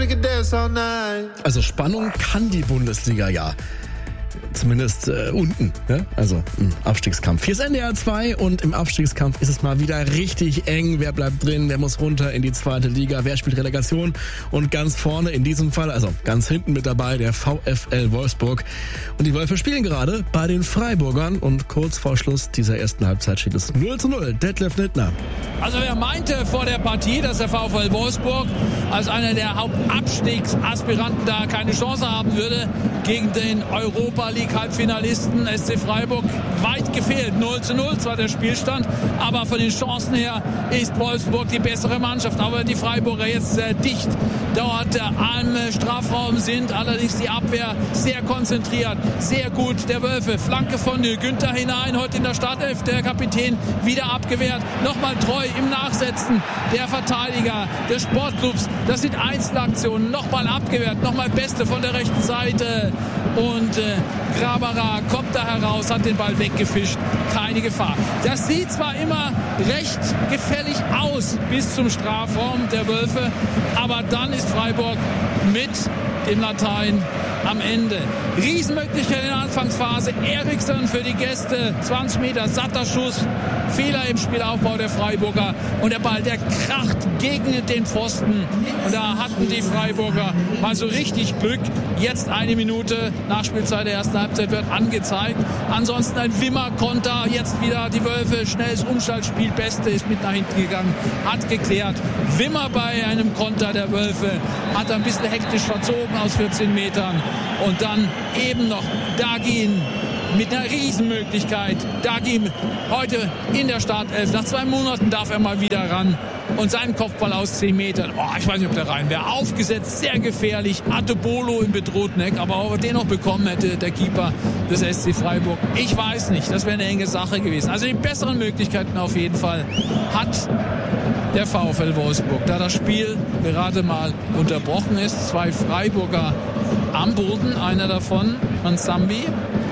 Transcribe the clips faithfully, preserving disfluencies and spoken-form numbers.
Also Spannung kann die Bundesliga ja. Zumindest äh, unten, ne? Also im Abstiegskampf. Hier ist N D R zwei und im Abstiegskampf ist es mal wieder richtig eng. Wer bleibt drin, wer muss runter in die zweite Liga, wer spielt Relegation und ganz vorne in diesem Fall, also ganz hinten mit dabei, der VfL Wolfsburg. Und die Wölfe spielen gerade bei den Freiburgern und kurz vor Schluss dieser ersten Halbzeit steht es null zu null. Detlef Nittner. Also wer meinte vor der Partie, dass der VfL Wolfsburg als einer der Hauptabstiegsaspiranten da keine Chance haben würde gegen den Europa League Halbfinalisten S C Freiburg, weit gefehlt. null zu null zwar der Spielstand, aber von den Chancen her ist Wolfsburg die bessere Mannschaft. Aber die Freiburger jetzt sehr dicht dort am Strafraum sind, allerdings die Abwehr sehr konzentriert, sehr gut. Der Wölfe, Flanke von Günther hinein, heute in der Startelf, der Kapitän wieder abgewehrt, nochmal treu im Nachsetzen, der Verteidiger des Sportclubs, das sind Einzelaktionen, nochmal abgewehrt, nochmal Beste von der rechten Seite und äh, Grabara kommt da heraus, hat den Ball weggefischt, keine Gefahr. Das sieht zwar immer recht gefällig aus bis zum Strafraum der Wölfe, aber dann ist Freiburg mit dem Latein am Ende. Riesenmöglichkeit in der Anfangsphase. Eriksen für die Gäste. zwanzig Meter, satter Schuss. Fehler im Spielaufbau der Freiburger. Und der Ball, der kracht gegen den Pfosten. Und da hatten die Freiburger mal so richtig Glück. Jetzt eine Minute Nachspielzeit der ersten Halbzeit wird angezeigt. Ansonsten ein Wimmer-Konter. Jetzt wieder die Wölfe. Schnelles Umschaltspiel. Beste ist mit nach hinten gegangen. Hat geklärt. Wimmer bei einem Konter der Wölfe. Hat ein bisschen hektisch verzogen aus vierzehn Metern. Und dann eben noch Dagin mit einer Riesenmöglichkeit. Dagin heute in der Startelf. Nach zwei Monaten darf er mal wieder ran. Und seinen Kopfball aus zehn Metern. Oh, ich weiß nicht, ob der rein wäre. Aufgesetzt, sehr gefährlich. Atebolo im bedrohten Eck. Aber ob er den noch bekommen hätte, der Keeper des S C Freiburg. Ich weiß nicht. Das wäre eine enge Sache gewesen. Also die besseren Möglichkeiten auf jeden Fall hat der VfL Wolfsburg. Da das Spiel gerade mal unterbrochen ist. Zwei Freiburger am Boden. Einer davon, Mansambi,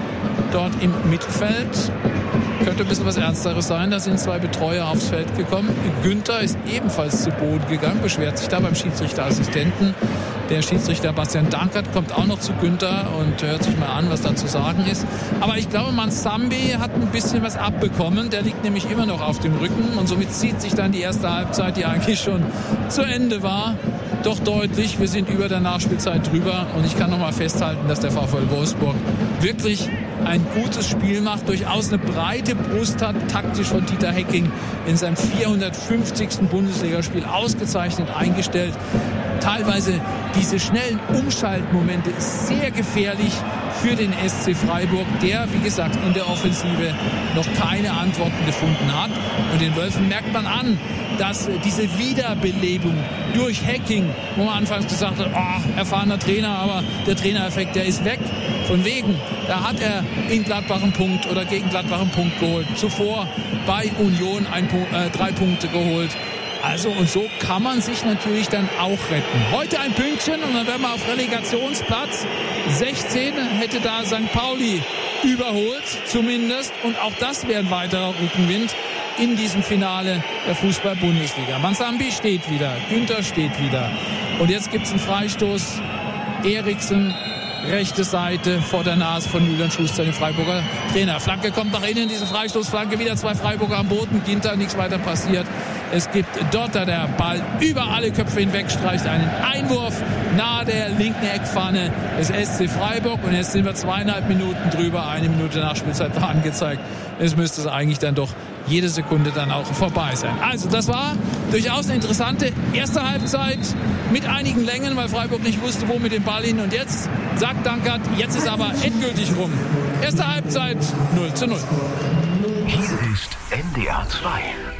dort im Mittelfeld. Könnte ein bisschen was Ernsteres sein. Da sind zwei Betreuer aufs Feld gekommen. Günther ist ebenfalls zu Boden gegangen, beschwert sich da beim Schiedsrichterassistenten. Der Schiedsrichter Bastian Dankert kommt auch noch zu Günther und hört sich mal an, was da zu sagen ist. Aber ich glaube, Mansambi hat ein bisschen was abbekommen. Der liegt nämlich immer noch auf dem Rücken und somit zieht sich dann die erste Halbzeit, die eigentlich schon zu Ende war, doch deutlich. Wir sind über der Nachspielzeit drüber und ich kann noch mal festhalten, dass der VfL Wolfsburg wirklich ein gutes Spiel macht, durchaus eine breite Brust hat, taktisch von Dieter Hecking in seinem vierhundertfünfzigsten Bundesligaspiel ausgezeichnet eingestellt. Teilweise diese schnellen Umschaltmomente sehr gefährlich für den S C Freiburg, der, wie gesagt, in der Offensive noch keine Antworten gefunden hat. Und den Wölfen merkt man an, dass diese Wiederbelebung durch Hecking, wo man anfangs gesagt hat, oh, erfahrener Trainer, aber der Trainereffekt, der ist weg. Von wegen, da hat er in Gladbach einen Punkt oder gegen Gladbach einen Punkt geholt. Zuvor bei Union ein, äh, drei Punkte geholt. Also und so kann man sich natürlich dann auch retten. Heute ein Pünktchen und dann wären wir auf Relegationsplatz. sechzehn hätte da Sankt Pauli überholt zumindest. Und auch das wäre ein weiterer Rückenwind in diesem Finale der Fußball-Bundesliga. Mansambi steht wieder, Günther steht wieder. Und jetzt gibt es einen Freistoß. Eriksen, rechte Seite vor der Nase von Julian Schuster, dem Freiburger Trainer. Flanke kommt nach innen, diese Freistoßflanke, wieder zwei Freiburger am Boden. Ginter, nichts weiter passiert. Es gibt dort, da der Ball über alle Köpfe hinweg streicht, einen Einwurf nahe der linken Eckpfanne des S C Freiburg. Und jetzt sind wir zweieinhalb Minuten drüber, eine Minute Nachspielzeit war angezeigt. Es müsste es eigentlich dann doch jede Sekunde dann auch vorbei sein. Also das war durchaus eine interessante erste Halbzeit mit einigen Längen, weil Freiburg nicht wusste, wo mit dem Ball hin. Und jetzt sagt Dankert, jetzt ist aber endgültig rum. Erste Halbzeit null zu null. Hier ist N D R zwei.